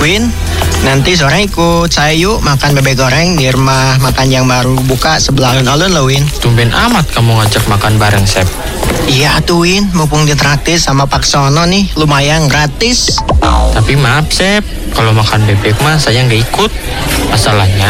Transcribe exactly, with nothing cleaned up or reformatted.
Win, nanti sore ikut saya yuk makan bebek goreng di rumah makan yang baru buka sebelah alun-alun loh, Win. Tumben amat kamu ngajak makan bareng, Sep. Iya tuh, Win, mumpung ditraktir sama Pak Sono nih, lumayan gratis. Tapi maaf, Sep, kalau makan bebek mah saya nggak ikut. Masalahnya